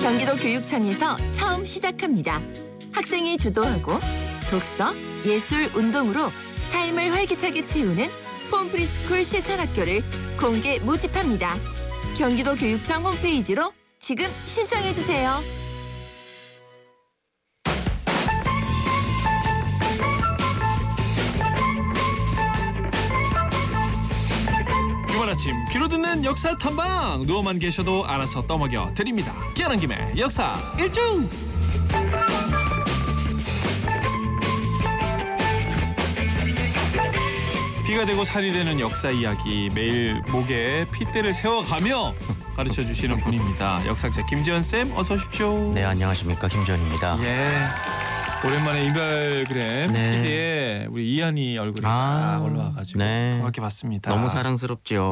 경기도 교육청에서 처음 시작합니다. 학생이 주도하고 독서, 예술, 운동으로 삶을 활기차게 채우는 폼프리스쿨 실천학교를 공개 모집합니다. 경기도 교육청 홈페이지로 지금 신청해주세요. 주말 아침 귀로 듣는 역사 탐방, 누워만 계셔도 알아서 떠먹여 드립니다. 깨어난 김에 역사 일주. 피가 되고 살이 되는 역사 이야기, 매일 목에 핏대를 세워가며 가르쳐주시는 분입니다. 역사학자 김지연 쌤, 어서 오십시오. 네, 안녕하십니까, 김지연입니다. 예. 오랜만에 인별그램 네. 피디에 우리 이한이 얼굴이 딱 올라와가지고 네. 그렇게 봤습니다. 너무 사랑스럽죠.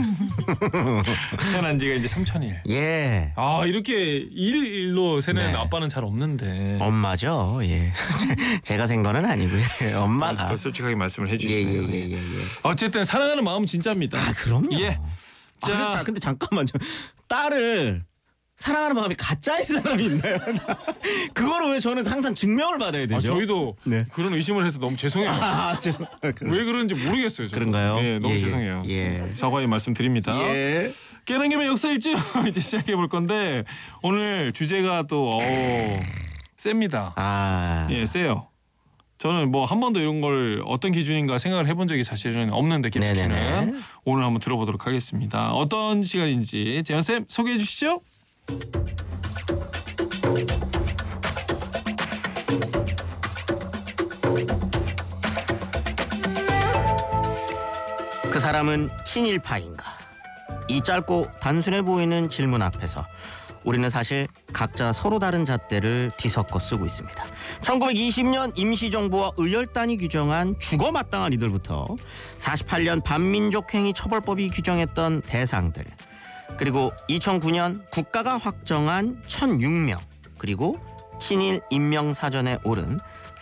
태어난 지가 이제 3000일. 예. 아, 이렇게 일로 세는 네. 아빠는 잘 없는데. 엄마죠. 예. 제가 센 거는 아니고요. 엄마가. 더 솔직하게 말씀을 해주시네요. 예. 어쨌든 사랑하는 마음 진짜입니다. 아, 그럼요. 예. 자, 근데 잠깐만요. 딸을 사랑하는 마음이 가짜인 사람이 있나요? 그거를 왜 저는 항상 증명을 받아야 되죠? 저희도 네. 그런 의심을 해서 너무 죄송해요. 왜 그런지 모르겠어요. 저도. 그런가요? 예, 너무 예, 죄송해요. 예. 사과의 말씀드립니다. 예. 깨는 김에 역사 일주 이제 시작해 볼 건데 오늘 주제가 또 셉니다. 아. 예, 세요. 저는 뭐 한 번도 이런 걸 어떤 기준인가 생각을 해본 적이 사실은 없는데 깊숙이는 네네네. 오늘 한번 들어보도록 하겠습니다. 어떤 시간인지 재현 쌤 소개해 주시죠. 그 사람은 친일파인가? 이 짧고 단순해 보이는 질문 앞에서 우리는 사실 각자 서로 다른 잣대를 뒤섞어 쓰고 있습니다. 1920년 임시정부와 의열단이 규정한 죽어 마땅한 이들부터 48년 반민족행위 처벌법이 규정했던 대상들, 그리고 2009년 국가가 확정한 1006명, 그리고 친일 인명사전에 오른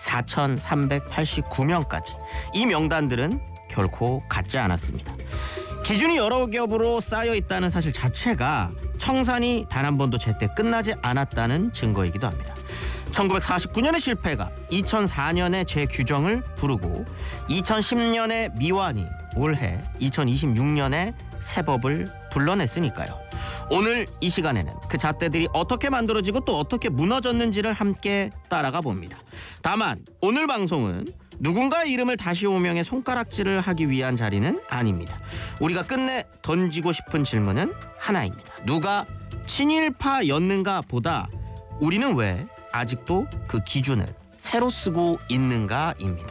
4389명까지 이 명단들은 결코 같지 않았습니다. 기준이 여러 겹으로 쌓여 있다는 사실 자체가 청산이 단 한 번도 제때 끝나지 않았다는 증거이기도 합니다. 1949년의 실패가 2004년의 재규정을 부르고 2010년의 미완이 올해 2026년의 새 법을 불러냈으니까요. 오늘 이 시간에는 그 잣대들이 어떻게 만들어지고 또 어떻게 무너졌는지를 함께 따라가 봅니다. 다만 오늘 방송은 누군가의 이름을 다시 호명해 손가락질을 하기 위한 자리는 아닙니다. 우리가 끝내 던지고 싶은 질문은 하나입니다. 누가 친일파였는가 보다 우리는 왜 아직도 그 기준을 새로 쓰고 있는가입니다.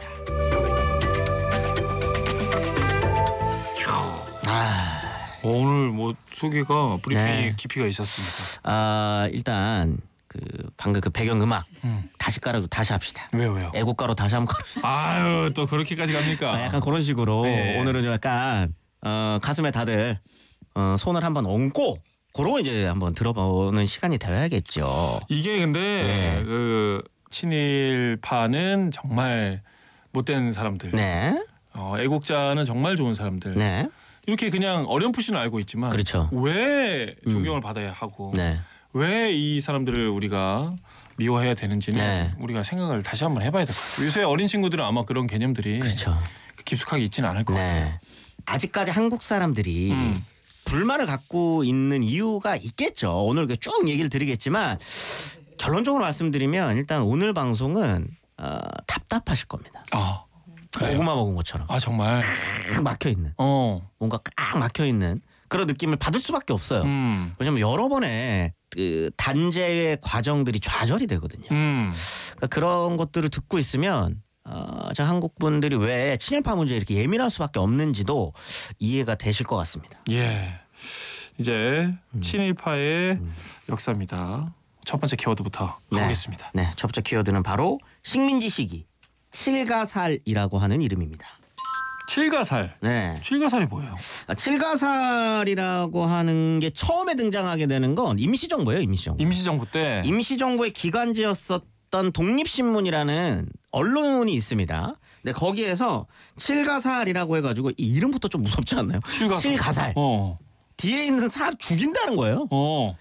오늘 뭐 소개가 브리핑이 네. 깊이가 있었습니다. 일단 방금 그 배경음악 다시 깔아도 다시 합시다. 왜요? 애국가로 다시 한번 깔아주세요. 아유, 또 그렇게까지 갑니까? 약간 그런 식으로 네. 오늘은 약간 가슴에 다들 손을 한번 얹고 그러고 이제 한번 들어보는 시간이 되어야겠죠. 이게 근데 네. 그 친일파는 정말 못된 사람들, 네, 애국자는 정말 좋은 사람들. 네, 이렇게 그냥 어렴풋이는 알고 있지만 그렇죠. 왜 존경을 받아야 하고 네, 왜 이 사람들을 우리가 미워해야 되는지는 네. 우리가 생각을 다시 한번 해봐야 될 것 같아요. 요새 어린 친구들은 아마 그런 개념들이 그렇죠. 깊숙하게 있지는 않을 것 같아요. 네. 아직까지 한국 사람들이 음. 불만을 갖고 있는 이유가 있겠죠. 오늘 쭉 얘기를 드리겠지만 결론적으로 말씀드리면 일단 오늘 방송은 답답하실 겁니다. 아, 그래요? 고구마 먹은 것처럼 아, 정말. 꽉 막혀 있는, 뭔가 꽉 막혀 있는 그런 느낌을 받을 수밖에 없어요. 왜냐면 여러 번의 그 단죄의 과정들이 좌절이 되거든요. 그러니까 그런 것들을 듣고 있으면 저 한국 분들이 왜 친일파 문제에 이렇게 예민할 수밖에 없는지도 이해가 되실 것 같습니다. 예. 이제 친일파의 역사입니다. 첫 번째 키워드부터 가보겠습니다. 네, 첫 번째 키워드는 바로 식민지 시기 칠가살이라고 하는 이름입니다. 칠가살. 네. 칠가살이 뭐예요? 칠가살이라고 하는 게 처음에 등장하게 되는 건 임시정부예요, 임시정부. 임시정부 때. 임시정부의 기관지였었던 독립신문이라는 언론이 있습니다. 근데 거기에서 칠가살이라고 해가지고 이 이름부터 좀 무섭지 않나요? 칠가살. 칠가살. 뒤에 있는 살 죽인다는 거예요.